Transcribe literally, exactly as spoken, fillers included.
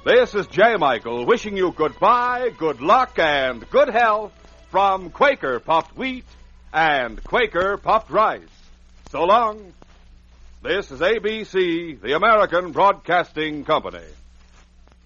This is J. Michael wishing you goodbye, good luck, and good health from Quaker Puffed Wheat and Quaker Puffed Rice. So long. This is A B C, the American Broadcasting Company.